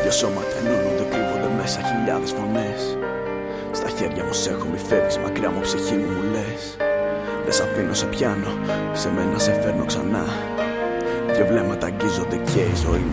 Δυο σώματα ενώνονται, κρύβονται μέσα χιλιάδες φωνές. Στα χέρια μου σε έχω, μη φεύγεις μακριά μου, ψυχή μου λες. Δεν σ' αφήνω, σε πιάνω, σε μένα σε φέρνω ξανά. Δυο βλέμματα αγγίζονται και η ζωή μου